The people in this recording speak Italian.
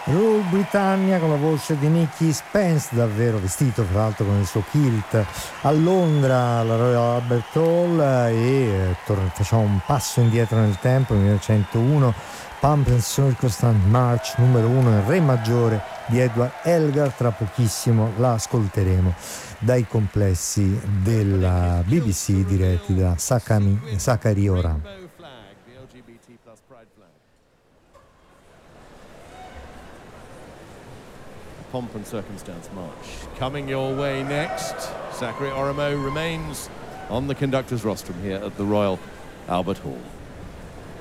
Rule Britannia con la voce di Nicky Spence, davvero vestito fra l'altro con il suo kilt a Londra alla Royal Albert Hall, e facciamo un passo indietro nel tempo, nel 1901, Pump and Circumstance March numero 1 in Re maggiore di Edward Elgar. Tra pochissimo la ascolteremo dai complessi della BBC diretti da Sakari Oram. Pomp and Circumstance March coming your way next. Sakari Oramo remains on the conductor's rostrum here at the Royal Albert Hall.